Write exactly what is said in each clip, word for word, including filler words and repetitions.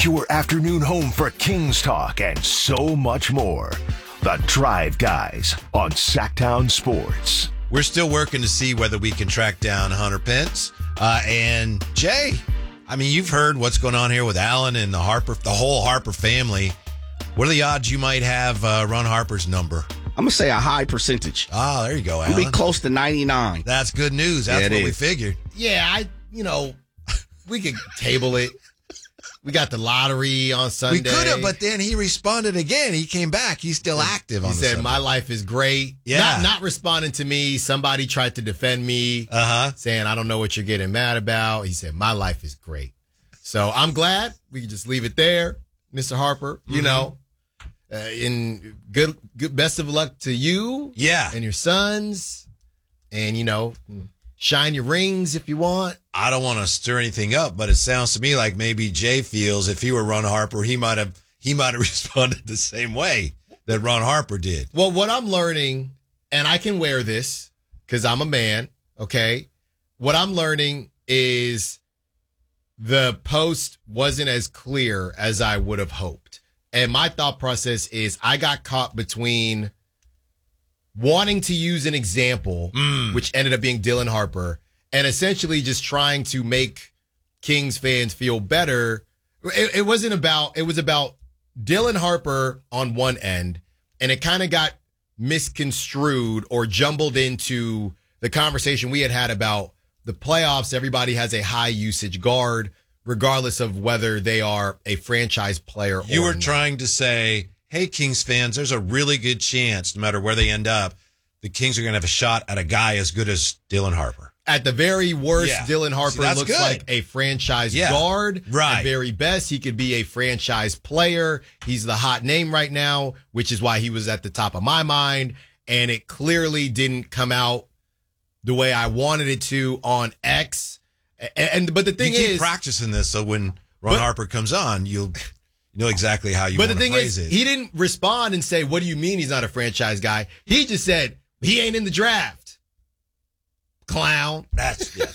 your afternoon home for Kings talk and so much more. The Drive Guys on Sacktown Sports. We're still working to see whether we can track down Hunter Pence. Uh, and Jay, I mean, you've heard what's going on here with Allen and the Harper, the whole Harper family. What are the odds you might have uh, Ron Harper's number? I'm going to say a high percentage. Ah, there you go, Alan. We'll be close to ninety-nine. That's good news. That's Yeah, what it we is. figured. Yeah, I, you know, we could table it. We got the lottery on Sunday. We could have, but then he responded again. He came back. He's still active on He the said, subject. my life is great. Yeah. Not, not responding to me. Somebody tried to defend me, Uh-huh. saying, I don't know what you're getting mad about. He said, my life is great. So I'm glad we can just leave it there, Mister Harper. You Mm-hmm. know, uh, in good, good, best of luck to you Yeah. and your sons. And, you know, shine your rings if you want. I don't want to stir anything up, but it sounds to me like maybe Jay feels if he were Ron Harper, he might have he might have responded the same way that Ron Harper did. Well, what I'm learning, and I can wear this because I'm a man, okay? What I'm learning is the post wasn't as clear as I would have hoped. And my thought process is I got caught between wanting to use an example, Mm. which ended up being Dylan Harper, and essentially just trying to make Kings fans feel better. It, it wasn't about, it was about Dylan Harper on one end, and it kind of got misconstrued or jumbled into the conversation we had had about the playoffs. Everybody has a high usage guard, regardless of whether they are a franchise player You or were not. trying to say, hey, Kings fans, there's a really good chance, no matter where they end up, the Kings are going to have a shot at a guy as good as Dylan Harper. At the very worst, Yeah. Dylan Harper See, that's looks good. like a franchise Yeah. guard. Right. At very best, he could be a franchise player. He's the hot name right now, which is why he was at the top of my mind. And it clearly didn't come out the way I wanted it to on X. And, and but the thing you keep is, practicing this so when Ron But- Harper comes on, you'll know exactly how you but want the to thing phrase is, it. he didn't respond and say, "What do you mean he's not a franchise guy?" He just said he ain't in the draft. Clown. That's yeah.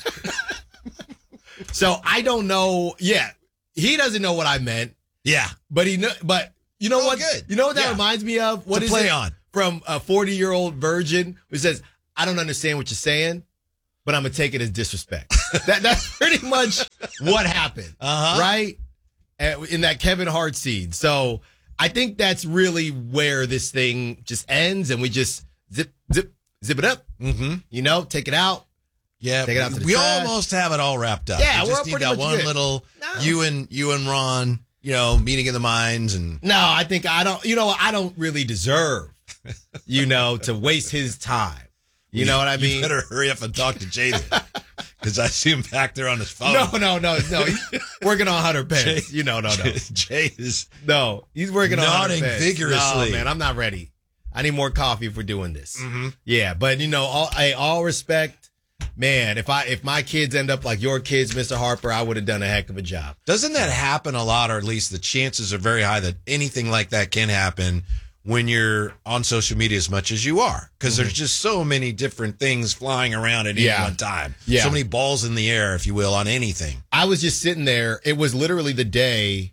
So I don't know. Yeah, he doesn't know what I meant. yeah. But he know, but you know Oh, what? good. You know what that Yeah. reminds me of? What To is play it? on. From a forty-year-old virgin who says, "I don't understand what you're saying, but I'm gonna take it as disrespect." that that's pretty much what happened, Uh-huh. right? Uh, In that Kevin Hart scene. So I think that's really where this thing just ends, and we just zip, zip, zip it up. Mm-hmm. You know, take it out. Yeah, Take it out to the we trash. almost have it all wrapped up. Yeah, we we're just need pretty that much one good. little No. you and you and Ron, you know, meeting in the mines and No, I think I don't. You know, what? I don't really deserve, you know, to waste his time. You know what I mean? You better hurry up and talk to Jay because I see him back there on his phone. No, no, no, no. He's working on Hunter Pence. Jay- you know, no, no, Jay is no. He's working on Hunter nodding Pence. vigorously. No, man, I'm not ready. I need more coffee if we're doing this. Mhm. Yeah, but you know, all, I, all respect, man. If I if my kids end up like your kids, Mister Harper, I would have done a heck of a job. Doesn't that happen a lot, or at least the chances are very high that anything like that can happen when you're on social media as much as you are? Because there's just so many different things flying around at any Yeah. one time. Yeah. So many balls in the air, if you will, on anything. I was just sitting there. It was literally the day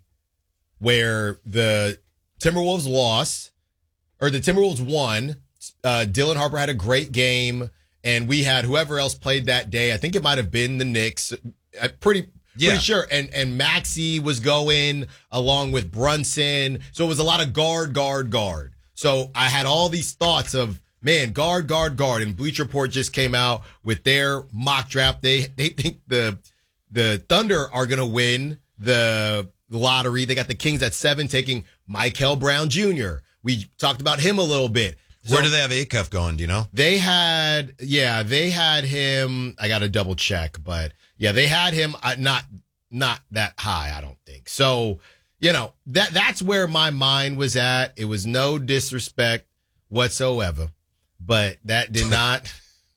where the Timberwolves lost, or the Timberwolves won. Uh, Dylan Harper had a great game, and we had whoever else played that day. I think it might have been the Knicks. Uh, pretty, Yeah. pretty sure. And and Maxey was going along with Brunson, so it was a lot of guard, guard, guard. So I had all these thoughts of, man, guard, guard, guard. And Bleacher Report just came out with their mock draft. They they think the the Thunder are going to win the lottery. They got the Kings at seven, taking Michael Brown Junior We talked about him a little bit. Where So do they have Acuff going? Do you know? they had, yeah, they had him. I got to double check, but yeah, they had him uh, not not that high, I don't think. So, you know, that that's where my mind was at. It was no disrespect whatsoever, but that did not,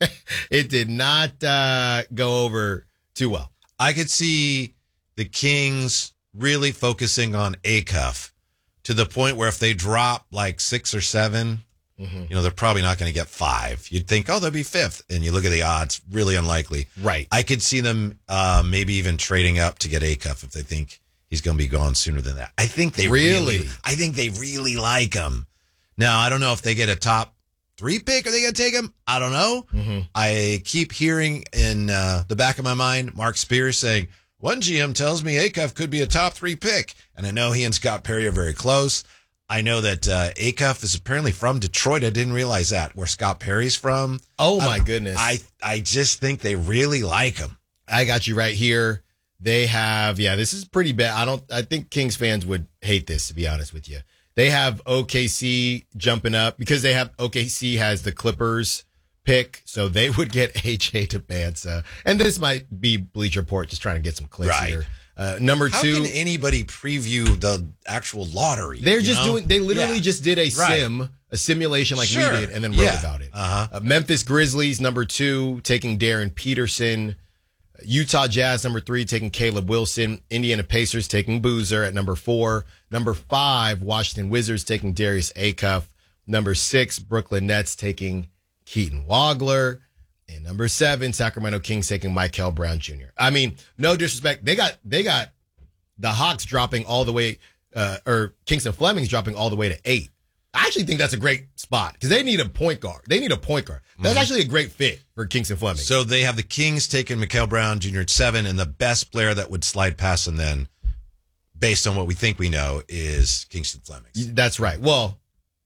it did not uh, go over too well. I could see the Kings really focusing on Acuff to the point where if they drop like six or seven, Mm-hmm. you know, they're probably not going to get five. You'd think, oh, they'll be fifth. And you look at the odds, really unlikely. Right. I could see them uh, maybe even trading up to get Acuff if they think he's going to be gone sooner than that. I think they Really? really, I think they really like him. Now, I don't know if they get a top three pick. Are they going to take him? I don't know. Mm-hmm. I keep hearing in uh, the back of my mind, Mark Spears saying, one G M tells me Acuff could be a top three pick. And I know he and Scott Perry are very close. I know that uh, Acuff is apparently from Detroit. I didn't realize that, where Scott Perry's from. Oh, my I, goodness. I, I just think they really like him. I got you right here. They have, yeah, this is pretty bad. I don't, I think Kings fans would hate this, to be honest with you. They have O K C jumping up because they have, O K C has the Clippers pick, so they would get A J Depanta. And this might be Bleacher Report just trying to get some clicks Right. here. Uh, number How two. can anybody preview the actual lottery? They're you just know? doing, they literally Yeah. just did a Right. sim, a simulation like Sure. we did, and then wrote Yeah. about it. Uh-huh. Uh, Memphis Grizzlies, number two, taking Darren Peterson. Utah Jazz, number three, taking Caleb Wilson. Indiana Pacers taking Boozer at number four. Number five, Washington Wizards taking Darius Acuff. Number six, Brooklyn Nets taking Keaton Wagler. And number seven, Sacramento Kings taking Michael Brown Junior I mean, no disrespect. They got they got the Hawks dropping all the way, uh, or Kingston Fleming's dropping all the way to eight. I actually think that's a great spot because they need a point guard. They need a point guard. That's Mm-hmm. actually a great fit for Kingston Fleming. So they have the Kings taking Mikael Brown Junior at seven, and the best player that would slide past them then, based on what we think we know, is Kingston Fleming. That's right. Well,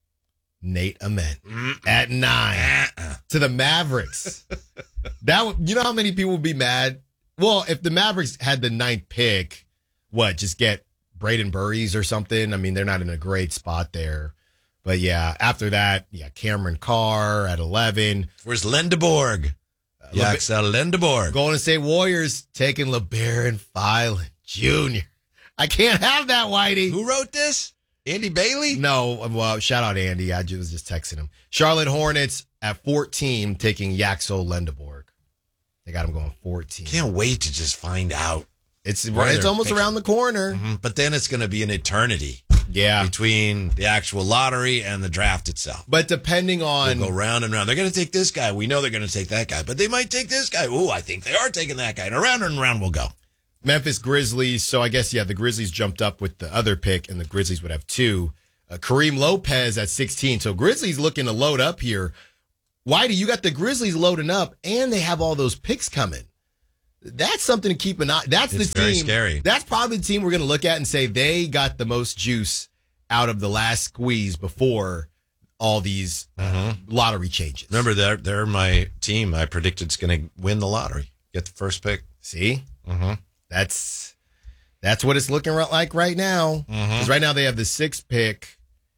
Nate Ament Mm-mm. at nine Uh-uh. to the Mavericks. That would- you know how many people would be mad? Well, if the Mavericks had the ninth pick, what, just get Braden Burries or something? I mean, they're not in a great spot there. But yeah, after that, yeah, Cameron Carr at eleven. Where's Lendeborg? Le- Yaxel Lendeborg. Golden State Warriors taking LeBaron Filan Junior I can't have that, Whitey. Who wrote this? Andy Bailey? No, well, shout out Andy. I just was just texting him. Charlotte Hornets at fourteen taking Yaxel Lendeborg. They got him going fourteen. Can't wait to just find out. It's Where it's they're almost picking. around the corner. Mhm. But then it's going to be an eternity Yeah. between the actual lottery and the draft itself. But depending on They'll go round and round. They're going to take this guy. We know they're going to take that guy, but they might take this guy. Ooh, I think they are taking that guy. And around and around we'll go. Memphis Grizzlies, so I guess, yeah, the Grizzlies jumped up with the other pick, and the Grizzlies would have two. Uh, Kareem Lopez at sixteen. So Grizzlies looking to load up here. Whitey, you got the Grizzlies loading up, and they have all those picks coming. That's something to keep an eye. That's It's the very team. scary. That's probably the team we're going to look at and say they got the most juice out of the last squeeze before all these uh, lottery changes. Remember, they're, they're my team. I predicted it's going to win the lottery, get the first pick. See, Mm-hmm. that's that's what it's looking ri- like right now. Because right now they have the sixth pick,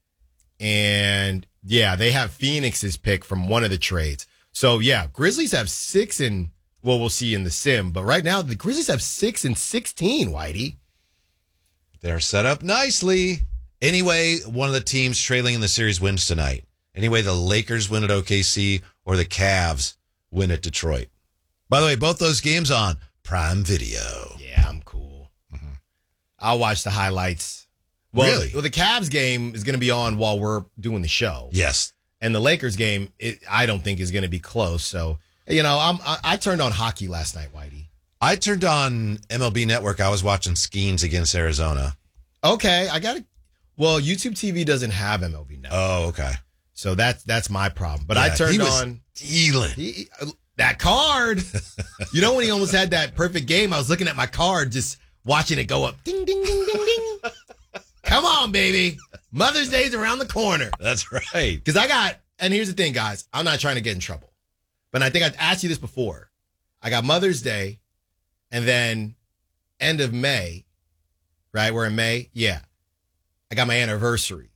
and yeah, they have Phoenix's pick from one of the trades. So yeah, Grizzlies have six and well, we'll see in the sim. But right now the Grizzlies have six and sixteen. Whitey. They're set up nicely. Anyway, one of the teams trailing in the series wins tonight. Anyway, the Lakers win at O K C or the Cavs win at Detroit. By the way, both those games on Prime Video. Yeah, I'm cool. I'll watch the highlights. Well, Really? Well, the Cavs game is going to be on while we're doing the show. Yes. And the Lakers game, it, I don't think is going to be close. So, you know, I'm, I, I turned on hockey last night, Whitey. I turned on M L B Network. I was watching Skeens against Arizona. Okay, I got it. Well, YouTube T V doesn't have M L B now, Oh, okay. so that's that's my problem. But I Yeah, turned he was on dealing. he, that card. You know when he almost had that perfect game? I was looking at my card, just watching it go up. Ding, ding, ding, ding, ding. Come on, baby. Mother's Day's around the corner. That's right. Because I got, and here's the thing, guys. I'm not trying to get in trouble. But I think I've asked you this before. I got Mother's Day, and then end of May, right? We're in May. Yeah. I got my anniversary.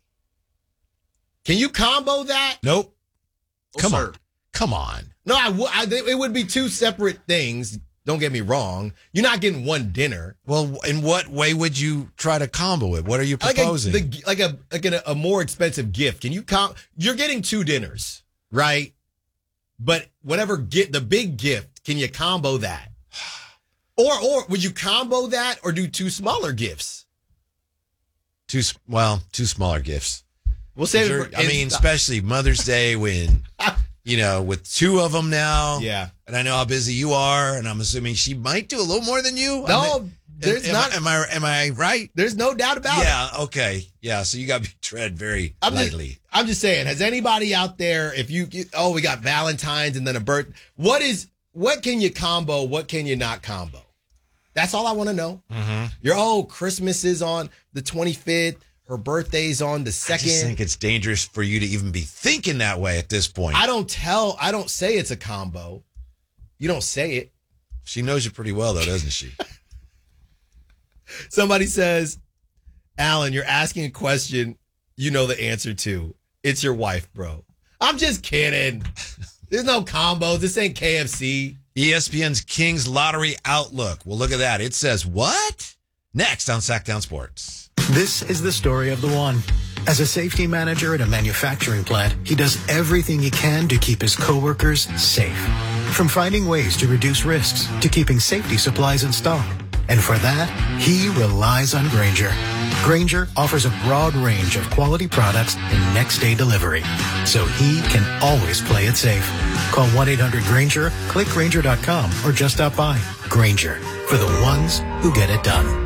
Can you combo that? Nope. Oh, Come sir. on. Come on. No, I, w- I it would be two separate things. Don't get me wrong. You're not getting one dinner. Well, in what way would you try to combo it? What are you Like a, proposing? the, like a like a, a more expensive gift. Can you com- You're getting two dinners, right? But whatever get the big gift, can you combo that? Or or would you combo that or do two smaller gifts? two, s- well, two smaller gifts. We'll say. Sure. I mean, especially Mother's Day when, you know, with two of them now. yeah. And I know how busy you are, and I'm assuming she might do a little more than you. I No, mean, There's am, not. Am I am I right? There's no doubt about it. Yeah. Okay. Yeah. So you got to tread very I'm lightly. Just, I'm just saying. Has anybody out there? If you oh, we got Valentine's and then a birth. What is what can you combo? What can you not combo? That's all I want to know. Mm-hmm. Your oh, Christmas is on the twenty-fifth. Her birthday's on the second. I just think it's dangerous for you to even be thinking that way at this point. I don't tell. I don't say it's a combo. You don't say it. She knows you pretty well, though, doesn't she? Somebody says, Alan, you're asking a question you know the answer to. It's your wife, bro. I'm just kidding. There's no combos. This ain't K F C. E S P N's Kings Lottery Outlook. Well, look at that. It says what? Next on Sacktown Sports. This is the story of the one. As a safety manager at a manufacturing plant, he does everything he can to keep his coworkers safe. From finding ways to reduce risks to keeping safety supplies in stock. And for that, he relies on Grainger. Grainger offers a broad range of quality products and next-day delivery, so he can always play it safe. Call one eight hundred Grainger, click Grainger dot com, or just stop by. Grainger, for the ones who get it done.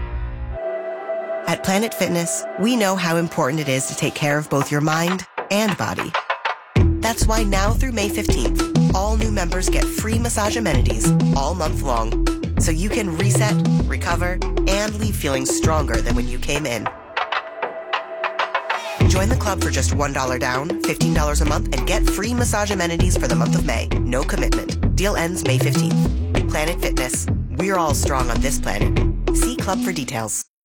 At Planet Fitness, we know how important it is to take care of both your mind and body. That's why now through May fifteenth, all new members get free massage amenities all month long, so you can reset, recover, and leave feeling stronger than when you came in. Join the club for just one dollar down, fifteen dollars a month, and get free massage amenities for the month of May. No commitment. Deal ends May fifteenth. Planet Fitness. We're all strong on this planet. See club for details.